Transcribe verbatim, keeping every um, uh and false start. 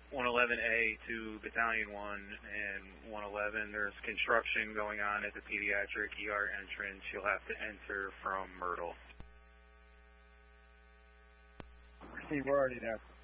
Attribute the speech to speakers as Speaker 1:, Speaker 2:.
Speaker 1: one eleven A to Battalion one and one eleven. There's construction going on at the pediatric E R entrance. You'll have to enter from Myrtle.
Speaker 2: Steve, we're already there.